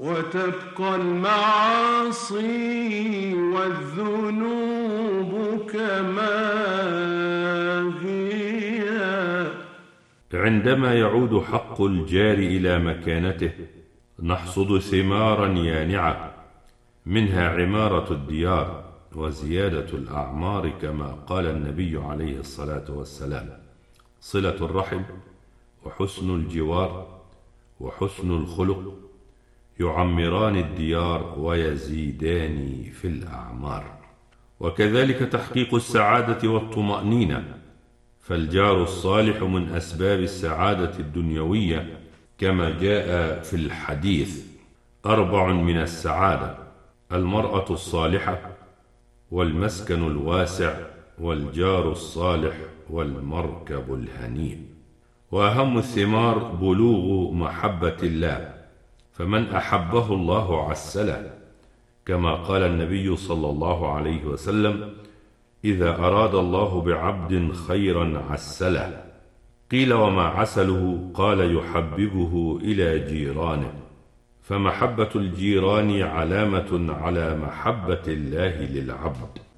وتبقى المعاصي والذنوب كما هي. عندما يعود حق الجار إلى مكانته نحصد ثمارا يانعة، منها عمارة الديار وزيادة الأعمار كما قال النبي عليه الصلاة والسلام: صلة الرحم وحسن الجوار وحسن الخلق يعمران الديار ويزيدان في الأعمار. وكذلك تحقيق السعادة والطمأنينة، فالجار الصالح من أسباب السعادة الدنيوية كما جاء في الحديث: 4 من السعادة: المرأة الصالحة والمسكن الواسع والجار الصالح والمركب الهنيء. وأهم الثمار بلوغ محبة الله، فمن أحبه الله عسله، كما قال النبي صلى الله عليه وسلم: إذا أراد الله بعبد خيرا عسله. قيل: وما عسله؟ قال: يحببه إلى جيرانه. فمحبة الجيران علامة على محبة الله للعبد.